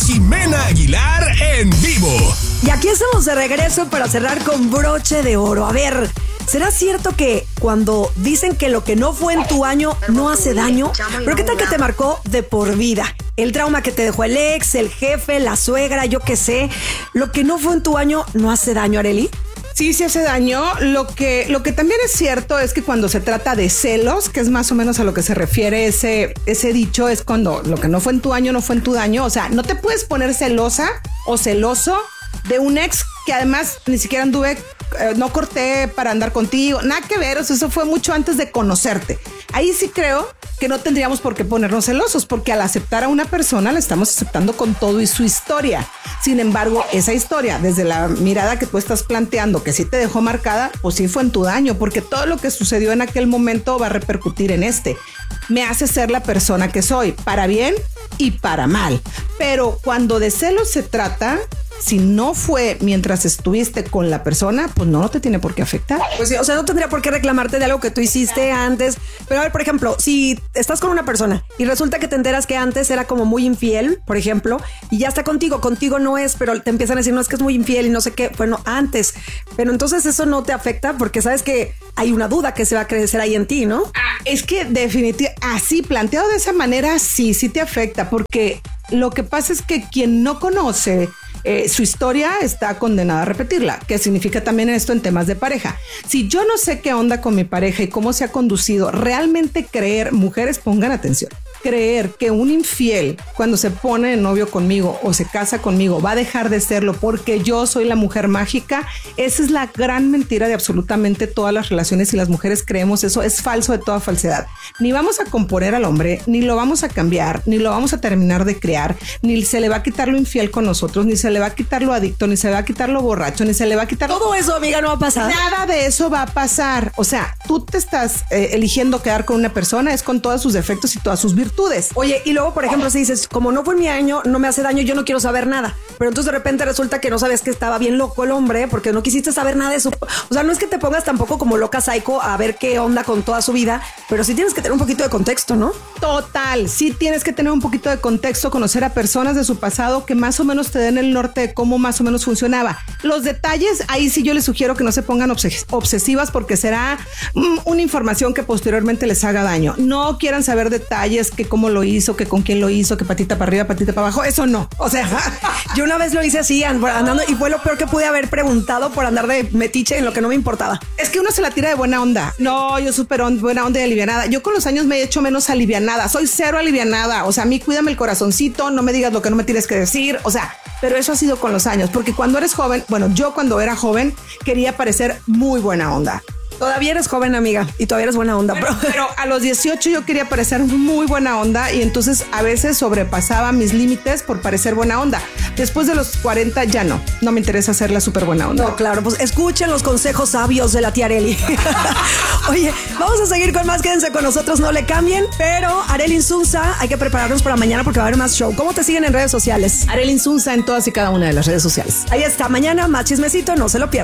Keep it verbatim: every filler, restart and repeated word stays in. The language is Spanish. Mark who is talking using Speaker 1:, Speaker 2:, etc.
Speaker 1: Jimena Aguilar en vivo.
Speaker 2: Y aquí estamos de regreso para cerrar con broche de oro. A ver, ¿será cierto que cuando dicen que lo que no fue en tu año no hace daño? ¿Pero qué tal que te marcó de por vida? El trauma que te dejó el ex, el jefe, la suegra, yo qué sé. ¿Lo que no fue en tu año no hace daño, Arely?
Speaker 3: Sí, sí hace daño. Lo que, lo que también es cierto es que cuando se trata de celos, que es más o menos a lo que se refiere ese, ese dicho, es cuando lo que no fue en tu año no fue en tu daño. O sea, no te puedes poner celosa o celoso de un ex que además ni siquiera anduve, eh, no corté para andar contigo, nada que ver. O sea, eso fue mucho antes de conocerte. Ahí sí creo que no tendríamos por qué ponernos celosos, porque al aceptar a una persona la estamos aceptando con todo y su historia. Sin embargo, esa historia, desde la mirada que tú estás planteando, que sí te dejó marcada, pues sí fue en tu daño, porque todo lo que sucedió en aquel momento va a repercutir en este. Me hace ser la persona que soy, para bien y para mal. Pero cuando de celos se trata, si no fue mientras estuviste con la persona, pues no, no te tiene por qué afectar.
Speaker 2: Pues sí, o sea, no tendría por qué reclamarte de algo que tú hiciste antes. Pero a ver, por ejemplo, si estás con una persona y resulta que te enteras que antes era como muy infiel, por ejemplo, y ya está contigo, contigo no es, pero te empiezan a decir, no, es que es muy infiel y no sé qué, bueno, antes. Pero entonces eso no te afecta porque sabes que hay una duda que se va a crecer ahí en ti, ¿no?
Speaker 3: Ah, es que definitivamente, así planteado de esa manera, sí, sí te afecta, porque lo que pasa es que quien no conoce Eh, su historia está condenada a repetirla. ¿Qué significa también esto en temas de pareja? Si yo no sé qué onda con mi pareja y cómo se ha conducido, realmente creer, mujeres pongan atención, creer que un infiel cuando se pone de novio conmigo o se casa conmigo va a dejar de serlo porque yo soy la mujer mágica, esa es la gran mentira de absolutamente todas las relaciones y las mujeres creemos eso, es falso de toda falsedad. Ni vamos a componer al hombre, ni lo vamos a cambiar, ni lo vamos a terminar de crear, ni se le va a quitar lo infiel con nosotros, ni se le va a quitar lo adicto, ni se le va a quitar lo borracho, ni se le va a quitar...
Speaker 2: Todo eso, amiga, no va a pasar.
Speaker 3: Nada de eso va a pasar. O sea, tú te estás eh, eligiendo quedar con una persona, es con todos sus defectos y todas sus virtudes.
Speaker 2: Oye, y luego, por ejemplo, si dices, como no fue mi año, no me hace daño, yo no quiero saber nada. Pero entonces de repente resulta que no sabes que estaba bien loco el hombre porque no quisiste saber nada de su... O sea, no es que te pongas tampoco como loca psycho a ver qué onda con toda su vida, pero sí tienes que tener un poquito de contexto, ¿no?
Speaker 3: Total, sí tienes que tener un poquito de contexto, conocer a personas de su pasado que más o menos te den el norte de cómo más o menos funcionaba. Los detalles, ahí sí yo les sugiero que no se pongan obses- obsesivas porque será mm, una información que posteriormente les haga daño. No quieran saber detalles, que cómo lo hizo, que con quién lo hizo, que patita para arriba, patita para abajo, eso no. O sea,
Speaker 2: yo una vez lo hice así, andando, y fue lo peor que pude haber preguntado por andar de metiche en lo que no me importaba.
Speaker 3: Es que uno se la tira de buena onda. No, yo súper on- buena onda y alivianada. Yo con los años me he hecho menos alivianada. Soy cero alivianada. O sea, a mí cuídame el corazoncito, no me digas lo que no me tienes que decir. O sea, pero eso ha sido con los años, porque cuando eres joven, bueno, yo cuando era joven quería parecer muy buena onda.
Speaker 2: Todavía eres joven, amiga, y todavía eres buena onda,
Speaker 3: Pero,
Speaker 2: bro.
Speaker 3: pero a los dieciocho yo quería parecer muy buena onda y entonces a veces sobrepasaba mis límites por parecer buena onda. Después de los cuarenta ya no, no me interesa ser la súper buena onda.
Speaker 2: No, claro, pues escuchen los consejos sabios de la tía Arely. Oye, vamos a seguir con más, quédense con nosotros, no le cambien, pero Arely Insunza, hay que prepararnos para mañana porque va a haber más show. ¿Cómo te siguen en redes sociales?
Speaker 3: Arely Insunza en todas y cada una de las redes sociales.
Speaker 2: Ahí está, mañana más chismecito, no se lo pierdan.